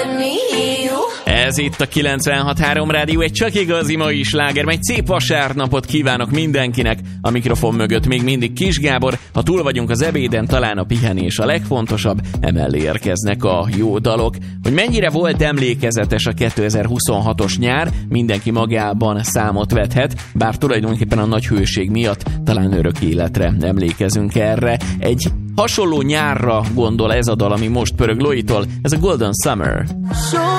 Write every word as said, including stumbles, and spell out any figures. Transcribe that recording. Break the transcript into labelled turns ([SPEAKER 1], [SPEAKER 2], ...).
[SPEAKER 1] Ez itt a kilencvenhat három Rádió, egy csak igazi mai sláger. Egy szép vasárnapot kívánok mindenkinek. A mikrofon mögött még mindig Kis Gábor. Ha túl vagyunk az ebéden, talán a pihenés a legfontosabb. Emellé érkeznek a jó dalok. Hogy mennyire volt emlékezetes a kétezer-huszonhatos nyár, mindenki magában számot vethet, bár tulajdonképpen a nagy hőség miatt talán örök életre emlékezünk erre. Egy hasonló nyárra gondol ez a dal, ami most pörög Loitól, ez a Golden Summer.